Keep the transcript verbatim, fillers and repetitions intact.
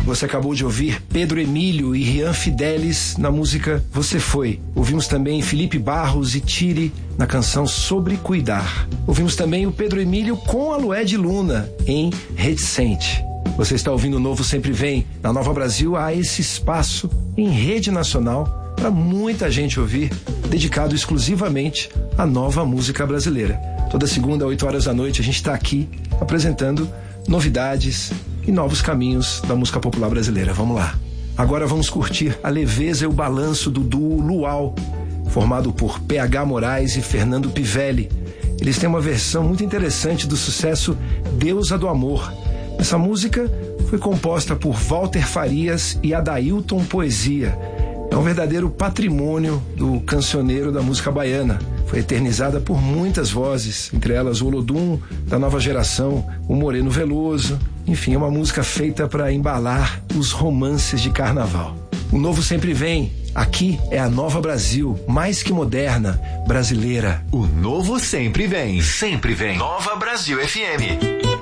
Você acabou de ouvir Pedro Emílio e Rian Fidelis na música Você Foi. Ouvimos também Felipe Barros e Tire na canção Sobre Cuidar. Ouvimos também o Pedro Emílio com a Lued Luna em Reticente. Você está ouvindo o Novo Sempre Vem. Na Nova Brasil há esse espaço em rede nacional para muita gente ouvir, dedicado exclusivamente à nova música brasileira. Toda segunda, oito horas da noite, a gente está aqui apresentando novidades e novos caminhos da música popular brasileira. Vamos lá. Agora vamos curtir a leveza e o balanço do duo Luau, formado por P H Moraes e Fernando Pivelli. Eles têm uma versão muito interessante do sucesso Deusa do Amor. Essa música foi composta por Walter Farias e Adailton Poesia. É um verdadeiro patrimônio do cancioneiro da música baiana. Foi eternizada por muitas vozes, entre elas o Olodum, da nova geração, o Moreno Veloso. Enfim, é uma música feita para embalar os romances de carnaval. O Novo Sempre Vem. Aqui é a Nova Brasil, mais que moderna, brasileira. O Novo Sempre Vem. Sempre vem. Nova Brasil F M.